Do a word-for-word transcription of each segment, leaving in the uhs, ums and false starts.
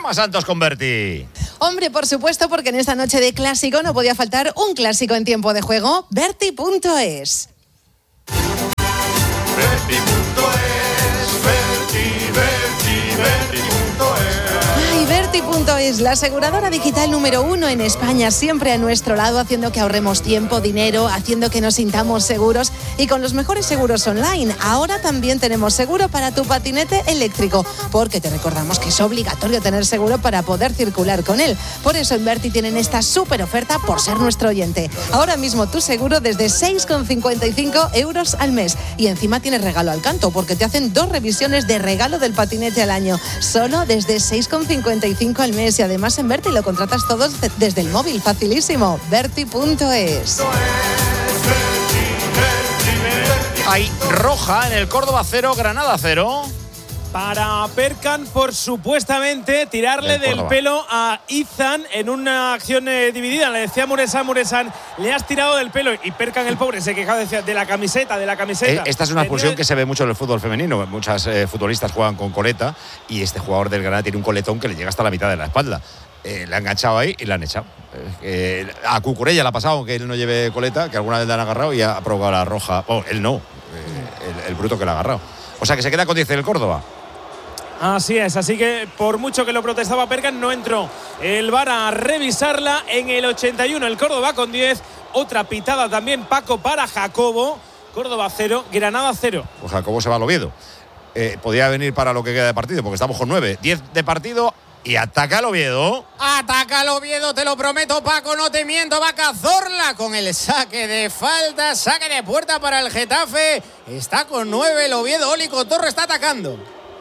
Toma Santos con Berti. Hombre, por supuesto, porque en esta noche de clásico no podía faltar un clásico en tiempo de juego. Berti punto es. Berti punto es, Berti, Berti, Berti punto es. Ay, Berti punto es, la aseguradora digital número uno en España, siempre a nuestro lado, haciendo que ahorremos tiempo, dinero, haciendo que nos sintamos seguros y con los mejores seguros online. Ahora también tenemos seguro para tu patinete eléctrico, porque te recordamos que es obligatorio tener seguro para poder circular con él. Por eso en Berti tienen esta súper oferta por ser nuestro oyente. Ahora mismo tu seguro desde seis con cincuenta y cinco euros al mes. Y encima tienes regalo al canto, porque te hacen dos revisiones de regalo del patinete al año. Solo desde seis con cincuenta y cinco al mes. Y además en Berti lo contratas todo desde el móvil. Facilísimo. Berti punto es. Hay roja en el Córdoba cero, Granada cero. Para Perkan por supuestamente tirarle del, del pelo a Izan en una acción eh, dividida. Le decía Muresan, Muresan, le has tirado del pelo. Y Perkan, el pobre, se quejaba, decía, de la camiseta, de la camiseta. Esta es una expulsión que se ve mucho en el fútbol femenino. Muchas eh, futbolistas juegan con coleta y este jugador del Granada tiene un coletón que le llega hasta la mitad de la espalda. Eh, le han enganchado ahí y le han echado. Eh, eh, a Cucurella le ha pasado, aunque él no lleve coleta, que alguna vez le han agarrado y ha provocado la roja. Oh, él no, eh, el, el bruto que le ha agarrado. O sea que se queda con diez el Córdoba. Así es, así que por mucho que lo protestaba Perkan, no entró el V A R a revisarla en el ochenta y uno. El Córdoba con diez, otra pitada también, Paco, para Jacobo. Córdoba cero, Granada cero. Pues Jacobo se va al Oviedo. Eh, podía venir para lo que queda de partido, porque estamos con nueve. diez de partido y ataca al Oviedo. Ataca al Oviedo, te lo prometo, Paco, no te miento. Va Cazorla con el saque de falta, saque de puerta para el Getafe. Está con nueve el Oviedo, Oli Cotorro está atacando.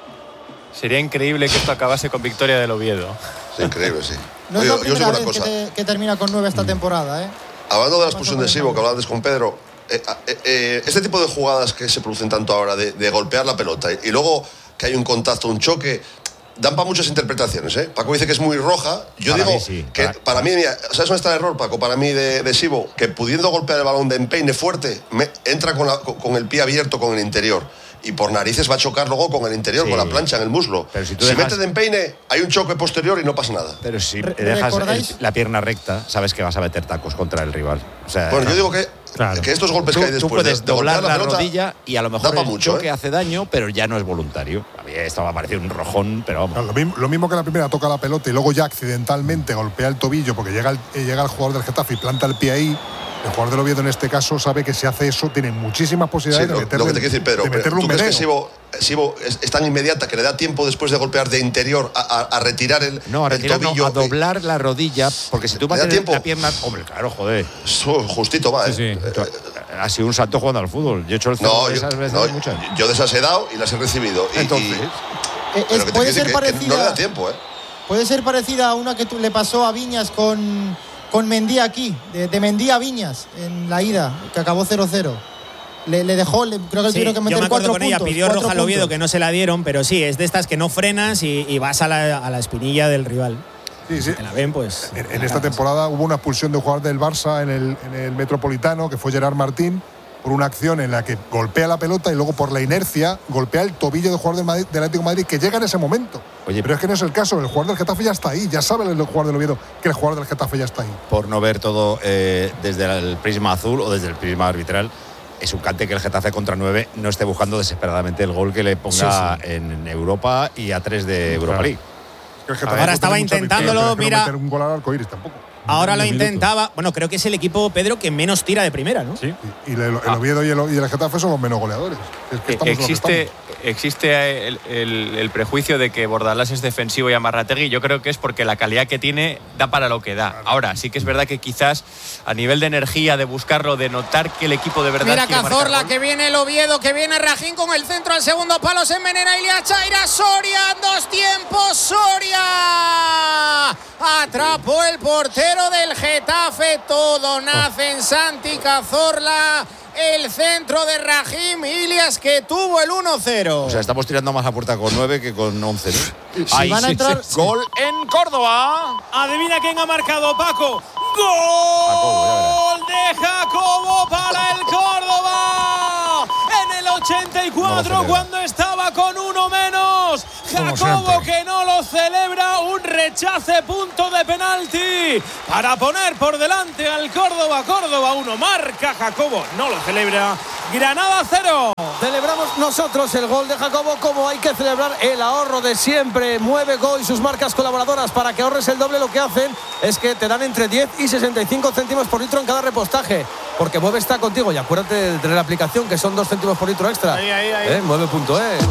Sería increíble que esto acabase con victoria del Oviedo. Sí, increíble, sí. No es la primera vez que, te, que termina con nueve esta temporada, ¿eh? Hablando de la expulsión de Sibo, que hablabas con Pedro, eh, eh, eh, este tipo de jugadas que se producen tanto ahora, de, de golpear la pelota y, y luego que hay un contacto, un choque, dan para muchas interpretaciones, ¿eh? Paco dice que es muy roja. Yo para digo mí sí, que para, para mí, mira, ¿sabes dónde está el error, Paco? Para mí de, de Sibo, que pudiendo golpear el balón de empeine fuerte, me, entra con, la, con el pie abierto con el interior. Y por narices va a chocar luego con el interior, sí, con la plancha en el muslo. Pero si tú si dejas... metes de empeine, hay un choque posterior y no pasa nada. Pero si dejas el, la pierna recta, sabes que vas a meter tacos contra el rival. O sea, bueno, yo digo que, claro, que estos golpes tú, que hay después tú puedes de, de doblar la, la pelota, rodilla y a lo mejor el mucho, choque ¿eh? hace daño, pero ya no es voluntario. A mí esto va a parecer un rojón, pero vamos. Claro, lo, mismo, lo mismo que la primera toca la pelota y luego ya accidentalmente golpea el tobillo porque llega el, llega el jugador del Getafe y planta el pie ahí. El jugador del Oviedo en este caso sabe que si hace eso tiene muchísimas posibilidades sí, de meterle, lo que te quiero decir, Pedro, de meterle ¿tú un crees veneno? que Sibo, Sibo es, es tan inmediata que le da tiempo después de golpear de interior a, a, a retirar el No, a retirar el tobillo, no, a doblar la rodilla, porque si tú vas a tener la pierna… Hombre, claro, joder. Eso, justito va, sí, ¿eh? Sí. Ha sido un salto jugando al fútbol. Yo he hecho el no, de yo, esas veces no, muchas. Yo de esas he dado y las he recibido. Y, Entonces… Y, eh, es, puede ser que, parecida… que no le da tiempo, ¿eh? Puede ser parecida a una que tú, le pasó a Viñas con… con Mendy aquí, de, de Mendy a Viñas en la ida, que acabó cero cero. Le, le dejó, le, creo que sí, tuvieron que meter yo me acuerdo cuatro con puntos, ella, pidió cuatro roja al Oviedo, puntos. que no se la dieron, pero sí, es de estas que no frenas y, y vas a la, a la espinilla del rival. Sí, sí. Si te la ven, pues… En, en esta temporada hubo una expulsión de un jugador del Barça en el, en el Metropolitano, que fue Gerard Martín, por una acción en la que golpea la pelota y luego por la inercia golpea el tobillo del jugador del, Madrid, del Atlético de Madrid, que llega en ese momento. Oye, pero es que no es el caso, el jugador del Getafe ya está ahí, ya sabe el jugador del Oviedo que el jugador del Getafe ya está ahí. Por no ver todo eh, desde el prisma azul o desde el prisma arbitral, es un cante que el Getafe contra nueve no esté buscando desesperadamente el gol que le ponga sí, sí. en Europa y a tres de Europa League. Es que ahora estaba intentándolo, mira… No meter un gol al arcoíris tampoco. Ahora lo intentaba. Bueno, creo que es el equipo, Pedro, que menos tira de primera, ¿no? Sí. Y, y el, el Oviedo y el, y el Getafe son los menos goleadores. Es que estamos existe existe el, el, el prejuicio de que Bordalás es defensivo y Amarrategui. Yo creo que es porque la calidad que tiene da para lo que da. Claro. Ahora, sí que es verdad que quizás a nivel de energía, de buscarlo, de notar que el equipo de verdad… Mira Cazorla, que viene el Oviedo, que viene Rajín con el centro al segundo palo, se envenena Ilia Chaira, Soria, dos tiempos, Soria. Atrapó el portero del Getafe, todo nace en Santi Cazorla. El centro de Raheem Ilias, que tuvo el uno cero. O sea, estamos tirando más a puerta con nueve que con once, ¿no? Si Ahí van a entrar… sí. Gol en Córdoba. Adivina quién ha marcado, Paco. Gol de Jacobo para el Córdoba. En el ochenta y cuatro, no cuando estaba con uno menos, Jacobo que no lo celebra, un rechace, punto de penalti para poner por delante al Córdoba. Córdoba uno, marca Jacobo, no lo celebra. Granada cero. Celebramos nosotros el gol de Jacobo como hay que celebrar el ahorro de siempre. Mueve Go y sus marcas colaboradoras para que ahorres el doble. Lo que hacen es que te dan entre diez y sesenta y cinco céntimos por litro en cada repostaje, porque Mueve está contigo y acuérdate de tener la aplicación que son dos céntimos por litro extra. Ahí, ahí, ahí. ¿Eh? mueve punto es.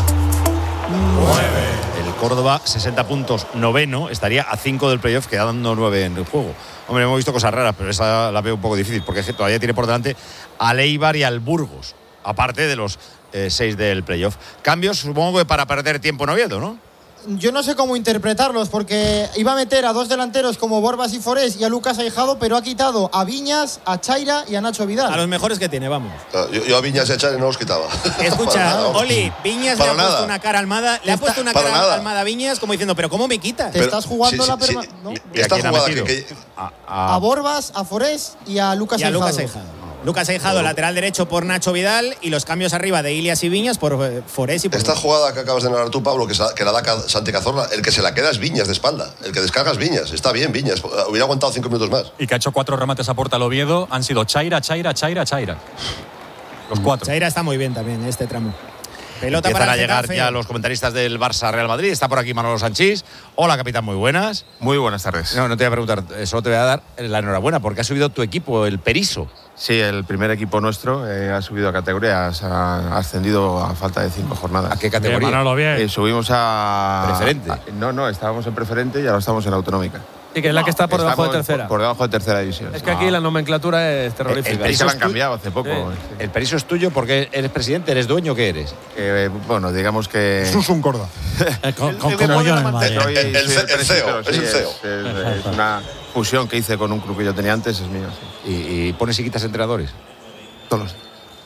El Córdoba, sesenta puntos, noveno, estaría a cinco del playoff, quedando nueve en el juego. Hombre, hemos visto cosas raras, pero esa la veo un poco difícil, porque es que todavía tiene por delante al Eibar y al Burgos, aparte de los eh, seis del playoff. Cambios, supongo que para perder tiempo en Oviedo, ¿no? Yo no sé cómo interpretarlos, porque iba a meter a dos delanteros como Borbas y Forés y a Lucas Aijado, pero ha quitado a Viñas, a Chaira y a Nacho Vidal. A los mejores que tiene, vamos. Yo, yo a Viñas y a Chaira no los quitaba. Escucha, nada, Oli, Viñas Para le ha nada. puesto una cara almada, le ha puesto una Para cara nada. almada a Viñas como diciendo, pero ¿cómo me quitas? Te estás jugando sí, la sí, perma... sí. ¿no? ¿Y a Esta quién ha jugada metido? que, que A, A a- Borbas, a Forés y a Lucas Y a Aijado. Lucas Aijado. Lucas Aijado, lateral derecho por Nacho Vidal, y los cambios arriba de Ilias y Viñas por eh, Forés y por... esta jugada que acabas de narrar tú, Pablo, que, sa- que la da Ca- Santi Cazorla, el que se la queda es Viñas de espalda. El que descarga es Viñas. Está bien, Viñas. Hubiera aguantado cinco minutos más. Y que ha hecho cuatro remates a puerta al Oviedo. Han sido Chaira, Chaira, Chaira, Chaira. Los cuatro. Chaira está muy bien también en este tramo. Pelota Empiezan para a el llegar Getafe. ya los comentaristas del Barça Real Madrid. Está por aquí Manolo Sanchís. Hola, capitán, muy buenas. Muy buenas tardes. No, no te voy a preguntar, eh, solo te voy a dar la enhorabuena porque ha subido tu equipo, el Periso. Sí, el primer equipo nuestro eh, ha subido a categorías, ha ha ascendido a falta de cinco jornadas. ¿A qué categoría? Eh, subimos a... Preferente. a- no, no, estábamos en preferente y ahora estamos en autonómica. Y que es la que está por debajo de Estamos tercera. Por, por debajo de tercera división. Es que aquí la nomenclatura es terrorífica. El Es que Periso la es han tu- cambiado hace poco. Sí. Sí. El Periso es tuyo porque eres presidente, eres dueño, ¿qué eres? Eh, bueno, digamos que... Susun Corda. Como yo en el Madrid. Soy- El- el soy C- el C E O, presidente, es el sí, C E O. Es, es- es una fusión que hice con un club que yo tenía antes, es mío. Sí. Y, y pones y quitas entrenadores. Todos los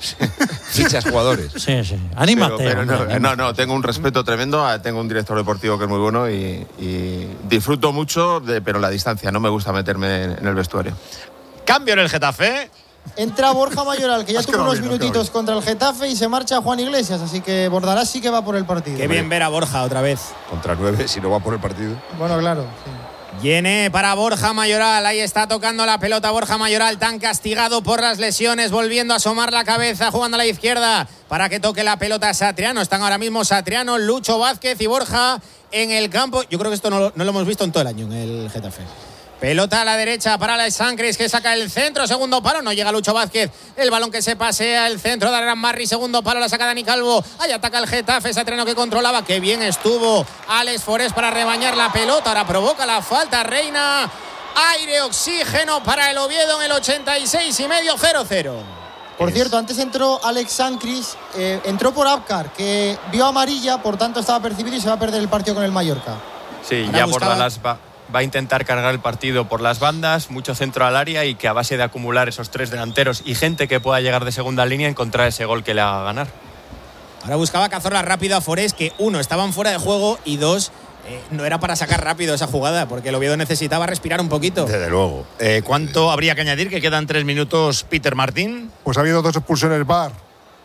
Fichas jugadores. Sí, sí. Anímate. Pero, pero hombre, no, anímate. no, no, tengo un respeto tremendo. ah, Tengo un director deportivo que es muy bueno y, y disfruto mucho, de, pero la distancia. No me gusta meterme en, en el vestuario. Cambio en el Getafe. Entra Borja Mayoral, que ya Has tuvo quedado unos bien, has minutitos quedado contra el Getafe, y se marcha Juan Iglesias, así que Bordalás sí que va por el partido. Qué bien ver a Borja otra vez. Contra nueve, si no va por el partido. Bueno, claro. Sí. Viene para Borja Mayoral, ahí está tocando la pelota Borja Mayoral, tan castigado por las lesiones, volviendo a asomar la cabeza, jugando a la izquierda para que toque la pelota Satriano. Están ahora mismo Satriano, Lucho Vázquez y Borja en el campo. Yo creo que esto no lo, no lo hemos visto en todo el año en el Getafe. Pelota a la derecha para Alex Sancris, que saca el centro, segundo palo, no llega Lucho Vázquez, el balón que se pasea, el centro de Aran Marri, segundo palo, la saca Dani Calvo, ahí ataca el Getafe, Satriano que controlaba, que bien estuvo Alex Forés para rebañar la pelota, ahora provoca la falta, Reina, aire, oxígeno para el Oviedo en el ochenta y seis y medio, cero cero. Por cierto, antes entró Alex Sancris, eh, entró por Abkar, que vio amarilla, por tanto estaba percibido y se va a perder el partido con el Mallorca. Sí, Ahora ya buscaba- Bordalás va, va a intentar cargar el partido por las bandas, mucho centro al área y que a base de acumular esos tres delanteros y gente que pueda llegar de segunda línea encontrar ese gol que le haga ganar. Ahora buscaba Cazorla rápido a Forés, que uno, estaban fuera de juego y dos, eh, no era para sacar rápido esa jugada, porque el Oviedo necesitaba respirar un poquito. Desde luego. Eh, ¿Cuánto habría que añadir? Que quedan tres minutos, Peter Martín. Pues ha habido dos expulsiones V A R.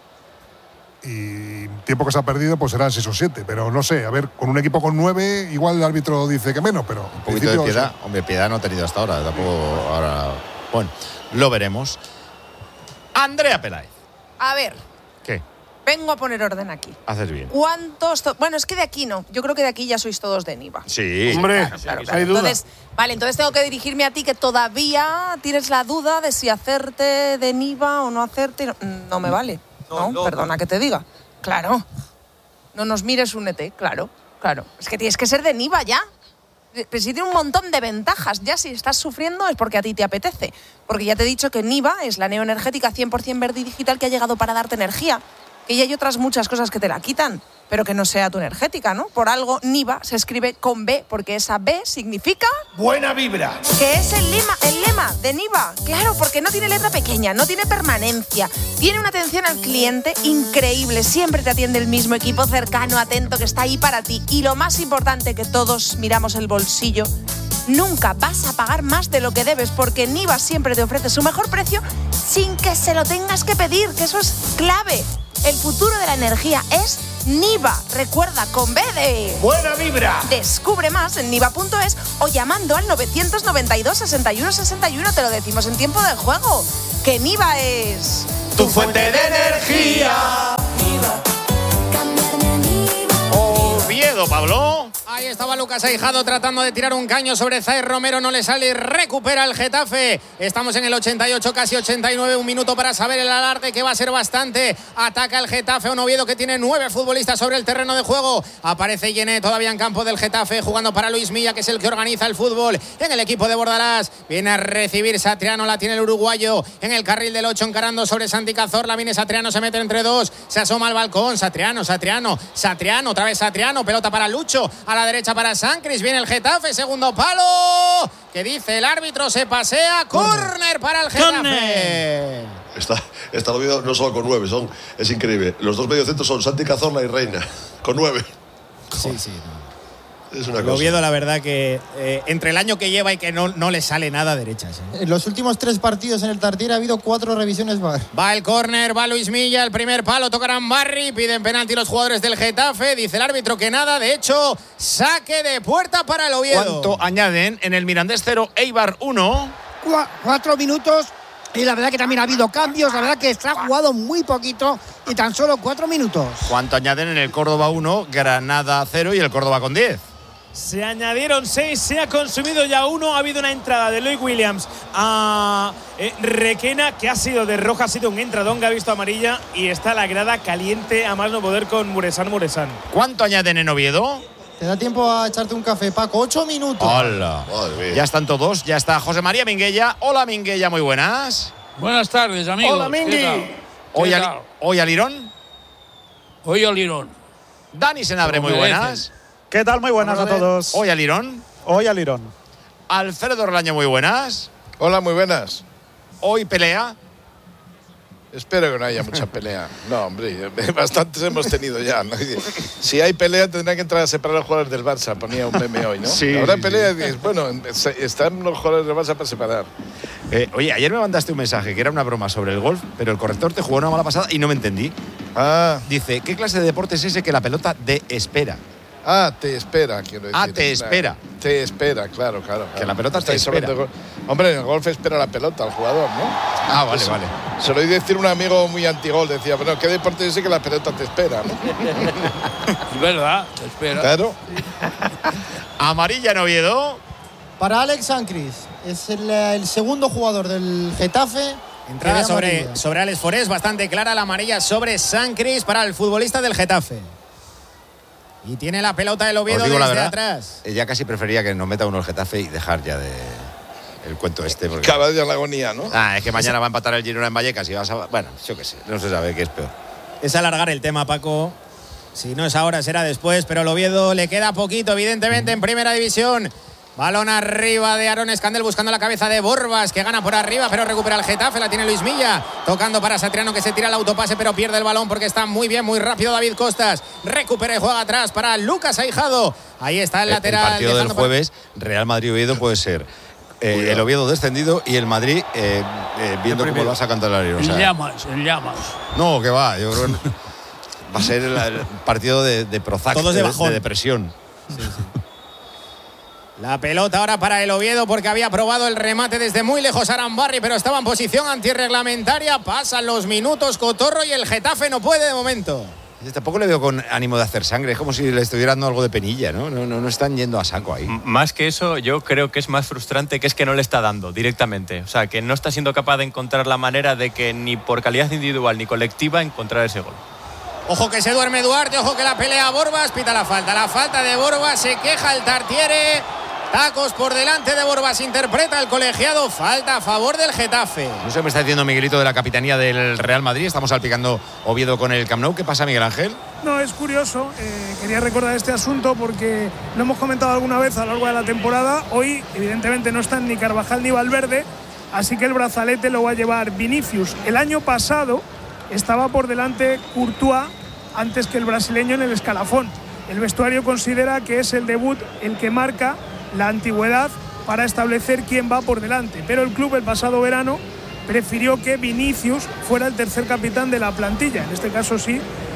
Y tiempo que se ha perdido, pues serán seis o siete. Pero no sé, a ver, con un equipo con nueve, igual el árbitro dice que menos, pero. Un poquito de piedad. Hombre, piedad no ha tenido hasta ahora. Tampoco ahora. Bueno, lo veremos. Andrea Peláez. A ver, ¿Qué? vengo a poner orden aquí. Haces bien. ¿Cuántos? to- Bueno, es que de aquí no. Yo creo que de aquí ya sois todos de Niva. Sí. Hombre, Claro, hay claro. duda. Entonces, vale, entonces tengo que dirigirme a ti, que todavía tienes la duda de si hacerte de Niva o no hacerte. No, no me vale. No, perdona que te diga. Claro. No nos mires, únete. Claro, claro. Es que tienes que ser de Niva ya. Pero si tiene un montón de ventajas. Ya si estás sufriendo es porque a ti te apetece. Porque ya te he dicho que Niva es la neoenergética cien por ciento verde y digital que ha llegado para darte energía. Que ya hay otras muchas cosas que te la quitan, pero que no sea tu energética, ¿no? Por algo Niva se escribe con B, porque esa B significa Buena vibra. que es el lema, el lema de Niva. Claro, porque no tiene letra pequeña, no tiene permanencia, tiene una atención al cliente increíble, siempre te atiende el mismo equipo cercano, atento, que está ahí para ti. Y lo más importante, que todos miramos el bolsillo, nunca vas a pagar más de lo que debes, porque Niva siempre te ofrece su mejor precio sin que se lo tengas que pedir, que eso es clave. El futuro de la energía es Niva, recuerda, con B de Buena vibra. Descubre más en niva punto es o llamando al novecientos noventa y dos, sesenta y uno sesenta y uno. Te lo decimos en tiempo de juego. Que Niva es tu fuente de energía. Oviedo, Pablo. Ahí estaba Lucas Aijado tratando de tirar un caño sobre Zaer Romero, no le sale y recupera el Getafe. Estamos en el ochenta y ocho, casi ochenta y nueve, un minuto para saber el alarde, que va a ser bastante. Ataca el Getafe, un Oviedo que tiene nueve futbolistas sobre el terreno de juego. Aparece Yené todavía en campo del Getafe, jugando para Luis Milla, que es el que organiza el fútbol en el equipo de Bordalás. Viene a recibir Satriano, la tiene el uruguayo en el carril del ocho, encarando sobre Santi Cazorla. Viene Satriano, se mete entre dos, se asoma al balcón. Satriano, Satriano, Satriano, otra vez Satriano, pelota para Lucho, a la derecha para Sancris, viene el Getafe, segundo palo, que dice el árbitro, se pasea, córner para el Getafe. Está, está el Oviedo no solo con nueve, son, es increíble. Los dos mediocentros son Santi Cazorla y Reina, con nueve. Sí, sí. Es una El cosa. Oviedo, la verdad que eh, entre el año que lleva y que no, no le sale nada a derechas. ¿eh? En los últimos tres partidos en el Tartiere ha habido cuatro revisiones V A R. Va el córner, va Luis Milla, el primer palo, tocarán Barry, piden penalti los jugadores del Getafe, dice el árbitro que nada, de hecho, saque de puerta para el Oviedo. ¿Cuánto añaden en el Mirandés cero, Eibar uno? Cua- cuatro minutos y la verdad que también ha habido cambios, la verdad que se ha jugado muy poquito y tan solo cuatro minutos. ¿Cuánto añaden en el Córdoba uno, Granada cero y el Córdoba con diez? Se añadieron seis, se ha consumido ya uno. Ha habido una entrada de Loic Williams a eh, Requena, que ha sido de roja, ha sido un entradón que ha visto amarilla, y está la grada caliente a más no poder con Muresan Muresan. ¿Cuánto añaden en Oviedo? Te da tiempo a echarte un café, Paco. Ocho minutos. Hola. Ya están todos, ya está José María Minguella. Hola, Minguella, muy buenas. Buenas tardes, amigos. Hola, Mingui. ¿Qué tal? Hoy, ¿Qué al, tal? hoy al Irón. Hoy al Irón. Dani Senabre, muy Como merecen. buenas. ¿Qué tal? Muy buenas a todos. Hoy al Irón. Hoy al Irón. Alfredo Orlaño, muy buenas. Hola, muy buenas. Hoy pelea. Espero que no haya mucha pelea. No, hombre, bastantes hemos tenido ya, ¿no? Si hay pelea, tendrán que entrar a separar a los jugadores del Barça, ponía un meme hoy, ¿no? Sí, Habrá sí, pelea sí. y dices, bueno, están los jugadores del Barça para separar. Eh, oye, ayer me mandaste un mensaje que era una broma sobre el golf, pero el corrector te jugó una mala pasada y no me entendí. Ah. Dice, ¿qué clase de deporte es ese que la pelota de espera? Ah, te espera, quiero decir. Ah, te espera. Te espera, claro, claro. Que la pelota te Estáis espera. hablando de gol- Hombre, en el golf espera la pelota al jugador, ¿no? Ah, vale, Eso- vale. Se lo oí decir un amigo muy antigol, decía, bueno, ¿qué deporte es ese que la pelota te espera, no? Es verdad, te espera. Claro. Amarilla en Oviedo. Para Alex Sancris. Es el, el segundo jugador del Getafe. Entrada que ve sobre, amarilla. sobre Alex Forés, bastante clara la amarilla sobre Sancris para el futbolista del Getafe. Y tiene la pelota del Oviedo Os digo desde la verdad, atrás. eh, ya casi prefería que nos meta uno el Getafe y dejar ya de el cuento este. Porque... Cada día la agonía, ¿no? Ah, es que mañana va a empatar el Girona en Vallecas y vas a... Bueno, yo qué sé, no se sabe qué es peor. Es alargar el tema, Paco. Si no es ahora, será después, pero el Oviedo le queda poquito, evidentemente, en primera división. Balón arriba de Aaron Escandel buscando la cabeza de Borbas, que gana por arriba, pero recupera el Getafe, la tiene Luis Milla, tocando para Satriano, que se tira el autopase, pero pierde el balón porque está muy bien, muy rápido David Costas. Recupera y juega atrás para Lucas Aijado. Ahí está el El, lateral. el partido del dejando por- jueves, Real Madrid-Oviedo puede ser eh, el Oviedo descendido y el Madrid eh, eh, viendo cómo lo vas a cantar el En o sea, llamas, en llamas. No, que va, yo creo que va a ser el, el partido de, de Prozac, Todos de bajón. depresión. La pelota ahora para el Oviedo porque había probado el remate desde muy lejos Arambarri, pero estaba en posición antirreglamentaria. Pasan los minutos, Cotorro, y el Getafe no puede de momento. Tampoco le veo con ánimo de hacer sangre, es como si le estuviera dando algo de penilla, ¿no? No, no, no están yendo a saco ahí. M- Más que eso, yo creo que es más frustrante que es que no le está dando directamente. O sea, que no está siendo capaz de encontrar la manera de que ni por calidad individual ni colectiva encontrar ese gol. Ojo que se duerme Duarte, ojo que la pelea Borbas, pita la falta. La falta de Borbas, se queja el Tartiere. Tacos por delante de Borbas, interpreta el colegiado, falta a favor del Getafe. No sé, me está diciendo Miguelito de la capitanía del Real Madrid. Estamos salpicando Oviedo con el Camp Nou. ¿Qué pasa, Miguel Ángel? No, es curioso. Eh, quería recordar este asunto porque lo hemos comentado alguna vez a lo largo de la temporada. Hoy, evidentemente, no están ni Carvajal ni Valverde, así que el brazalete lo va a llevar Vinicius. El año pasado estaba por delante Courtois antes que el brasileño en el escalafón. El vestuario considera que es el debut el que marca la antigüedad para establecer quién va por delante. Pero el club el pasado verano prefirió que Vinicius fuera el tercer capitán de la plantilla. En este caso sí,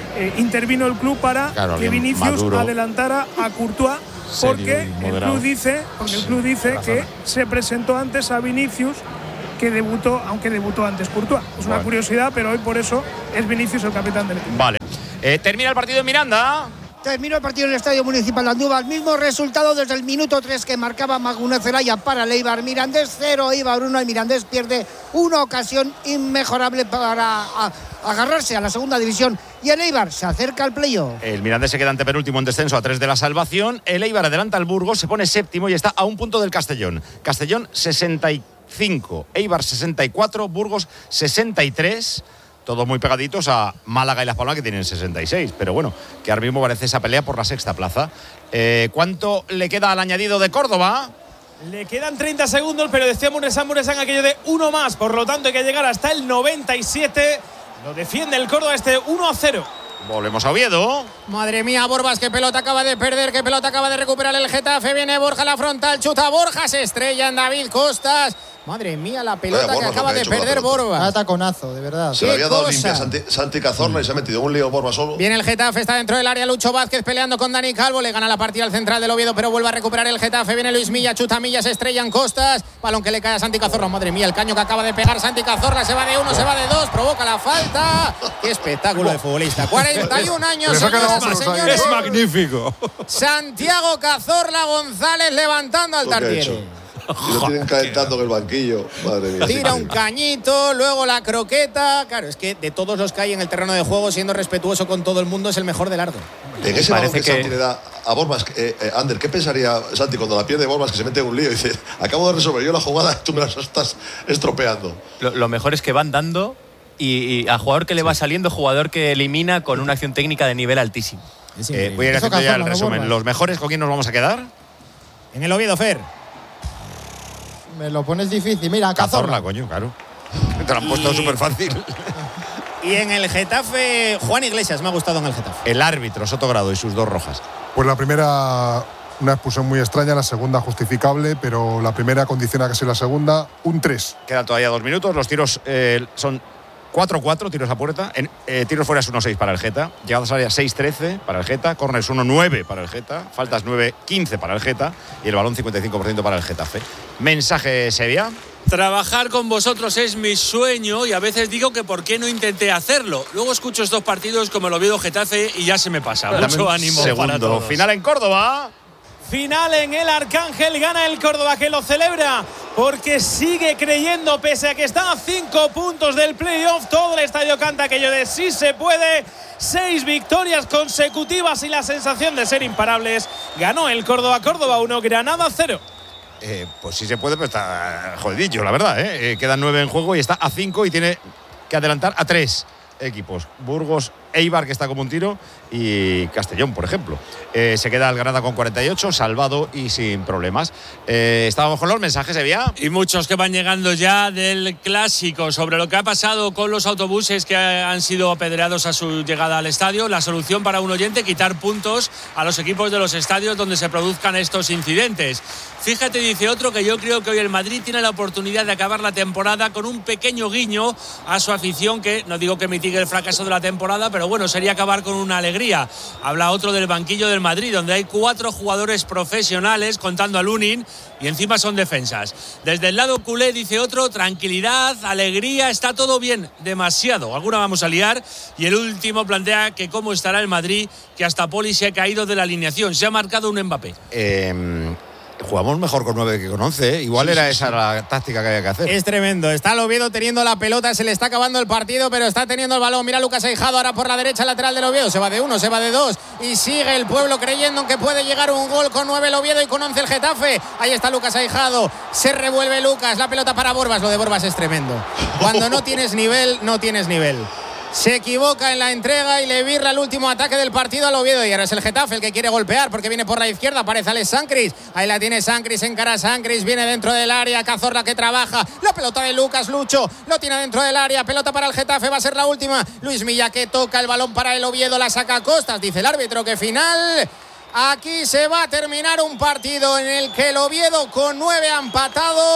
eh, intervino el club para Claro, que alguien Vinicius maduro. adelantara a Courtois, Serio porque y el moderado. club dice, porque el club dice razón. que se presentó antes a Vinicius, que debutó, aunque debutó antes Courtois. Es una Bueno. curiosidad, pero hoy por eso es Vinicius el capitán del equipo. Vale. Eh, termina el partido en Miranda. Terminó el partido en el Estadio Municipal de Andújar. Mismo resultado desde el minuto tres que marcaba Magunez Zelaya para el Eibar. Mirandés cero, Eibar uno. El Mirandés pierde una ocasión inmejorable para a, agarrarse a la segunda división. Y el Eibar se acerca al playoff. El Mirandés se queda antepenúltimo en descenso a tres de la salvación. El Eibar adelanta al Burgos, se pone séptimo y está a un punto del Castellón. Castellón sesenta y cinco, Eibar sesenta y cuatro, Burgos sesenta y tres. Todos muy pegaditos a Málaga y Las Palmas, que tienen sesenta y seis. Pero bueno, que ahora mismo parece esa pelea por la sexta plaza. Eh, ¿Cuánto le queda al añadido de Córdoba? Le quedan treinta segundos, pero decía Muresan Muresan aquello de uno más. Por lo tanto, hay que llegar hasta el noventa y siete. Lo defiende el Córdoba este uno a cero. Volvemos a Oviedo. Madre mía, Borbas, qué pelota acaba de perder, qué pelota acaba de recuperar el Getafe. Viene Borja a la frontal, chuta Borja, se estrella en David Costas. Madre mía, la pelota Vaya, que Borbas, acaba lo que ha de hecho con la perder pelota. Borbas. Ah, taconazo, de verdad. Se le había dado cosa. limpia a Santi, Santi Cazorla y se ha metido en un lío Borba solo. Viene el Getafe, está dentro del área Lucho Vázquez peleando con Dani Calvo. Le gana la partida al central del Oviedo, pero vuelve a recuperar el Getafe. Viene Luis Milla, chuta Milla, se estrella en Costas. Balón que le cae a Santi Cazorla. Madre mía, el caño que acaba de pegar Santi Cazorla. Se va de uno, se va de dos, provoca la falta. Qué espectáculo de futbolista. cuarenta y un años, señoras y señores. Es magnífico. Santiago Cazorla González levantando al Lo que ha Tartiere. hecho. Y lo tienen calentando en el banquillo. Madre mía. Tira un cañito, luego la croqueta. Claro, es que de todos los que hay en el terreno de juego, siendo respetuoso con todo el mundo, es el mejor de largo. En ese balón que, Parece que- Santi le da a Borbas, eh, eh, Ander, ¿qué pensaría Santi cuando la pierde Borbas, que se mete en un lío y dice, acabo de resolver yo la jugada, tú me la estás estropeando? Lo, lo mejor es que van dando y, y a jugador que le va saliendo, jugador que elimina con una acción técnica de nivel altísimo. Eh, voy a ir Eso haciendo ya el Cazorla, ¿no, resumen. Borbas? ¿Los mejores con quién nos vamos a quedar? En el Oviedo, Fer. Me lo pones difícil. Mira, Cazorla, Cazorla. coño, claro. Te lo han puesto Y- súper fácil. Y en el Getafe, Juan Iglesias, me ha gustado en el Getafe. El árbitro, Sotogrado, y sus dos rojas. Pues la primera, una expulsión muy extraña, la segunda justificable, pero la primera condiciona casi la segunda, un tres. Quedan todavía dos minutos. Los tiros eh, son cuatro cuatro, tiros a puerta. En, eh, tiros fuera es uno seis para el Geta. Llegadas a área seis trece para el Geta. Corners uno nueve para el Geta. Faltas nueve quince para el Geta. Y el balón cincuenta y cinco por ciento para el Getafe. Mensaje Sevilla. Trabajar con vosotros es mi sueño y a veces digo que por qué no intenté hacerlo. Luego escucho estos partidos como el Oviedo Getafe y ya se me pasa. Dame Mucho un ánimo segundo. para todos. Final en Córdoba. Final en el Arcángel, gana el Córdoba, que lo celebra porque sigue creyendo, pese a que está a cinco puntos del playoff. Todo el estadio canta aquello de sí se puede. Seis victorias consecutivas y la sensación de ser imparables. Ganó el Córdoba, Córdoba uno, Granada cero. Eh, pues si se puede, pero está jodidillo, la verdad. ¿eh? Eh, quedan nueve en juego y está a cinco y tiene que adelantar a tres equipos. Burgos, Eibar, que está como un tiro, y Castellón, por ejemplo. Eh, se queda el Granada con cuarenta y ocho, salvado y sin problemas. Eh, estábamos con los mensajes, Sevilla. Y muchos que van llegando ya del clásico sobre lo que ha pasado con los autobuses que han sido apedreados a su llegada al estadio. La solución para un oyente, quitar puntos a los equipos de los estadios donde se produzcan estos incidentes. Fíjate, dice otro, que yo creo que hoy el Madrid tiene la oportunidad de acabar la temporada con un pequeño guiño a su afición, que no digo que mitigue el fracaso de la temporada, pero bueno, sería acabar con una alegría. Habla otro del banquillo del Madrid, donde hay cuatro jugadores profesionales, contando a Lunin, y encima son defensas. Desde el lado culé, dice otro, tranquilidad, alegría, está todo bien, demasiado. Alguna vamos a liar. Y el último plantea que cómo estará el Madrid, que hasta Poli se ha caído de la alineación. Se ha marcado un Mbappé. Eh, jugamos mejor con nueve que con once. ¿eh? Igual Sí, era sí, esa sí. la táctica que había que hacer. Es tremendo. Está el Oviedo teniendo la pelota. Se le está acabando el partido, pero está teniendo el balón. Mira Lucas Aijado ahora por la derecha, lateral del Oviedo. Se va de uno, se va de dos. Y sigue el pueblo creyendo en que puede llegar un gol con nueve el Oviedo y con once el Getafe. Ahí está Lucas Aijado. Se revuelve Lucas. La pelota para Borbas. Lo de Borbas es tremendo. Cuando no tienes nivel, no tienes nivel. Se equivoca en la entrega y le virra el último ataque del partido al Oviedo. Y ahora es el Getafe el que quiere golpear porque viene por la izquierda. Aparece Alex Sancris. Ahí la tiene Sancris, encara a Sancris. Viene dentro del área. Cazorla que trabaja. La pelota de Lucas Lucho. Lo tiene dentro del área. Pelota para el Getafe. Va a ser la última. Luis Milla que toca el balón para el Oviedo. La saca a Costas. Dice el árbitro que final. Aquí se va a terminar un partido en el que el Oviedo con nueve ha empatado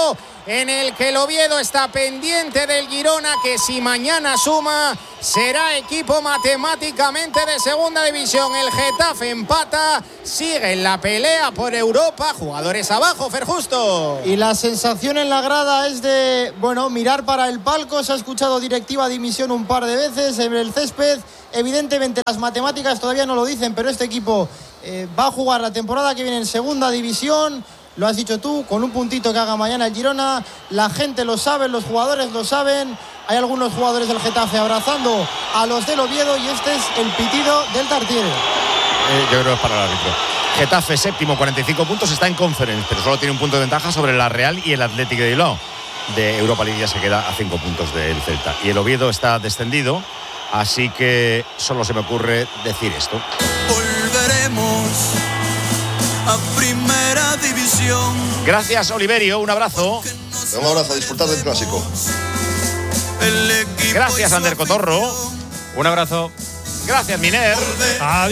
en el que el Oviedo está pendiente del Girona, que si mañana suma será equipo matemáticamente de segunda división. El Getafe empata, sigue en la pelea por Europa, jugadores abajo, Fer Justo. Y la sensación en la grada es de, bueno, mirar para el palco. Se ha escuchado directiva dimisión un par de veces en el césped. Evidentemente las matemáticas todavía no lo dicen, pero este equipo eh, va a jugar la temporada que viene en segunda división. Lo has dicho tú, con un puntito que haga mañana el Girona. La gente lo sabe, los jugadores lo saben. Hay algunos jugadores del Getafe abrazando a los del Oviedo y este es el pitido del Tartiere. Eh, yo creo que es para el árbitro. Getafe séptimo, cuarenta y cinco puntos, está en Conference, pero solo tiene un punto de ventaja sobre la Real y el Atlético de Bilbao. De Europa League ya se queda a cinco puntos del Celta. Y el Oviedo está descendido, así que solo se me ocurre decir esto. Volveremos a primera división. Gracias, Oliverio, un abrazo. Un abrazo, a disfrutar del clásico. Gracias, Ander Cotorro. Un abrazo. Gracias, Miner. Adiós.